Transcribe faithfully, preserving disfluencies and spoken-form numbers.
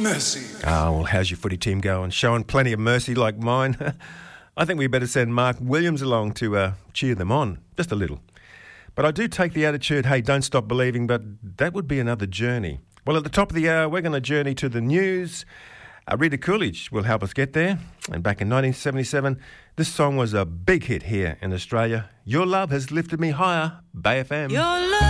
mercy. Ah, well, how's your footy team going? Showing plenty of mercy like mine? I think we better send Mark Williams along to uh, cheer them on, just a little. But I do take the attitude, hey, don't stop believing, but that would be another journey. Well, at the top of the hour, we're going to journey to the news. Uh, Rita Coolidge will help us get there. And back in nineteen seventy-seven, this song was a big hit here in Australia. Your Love Has Lifted Me Higher, Bay F M. Your love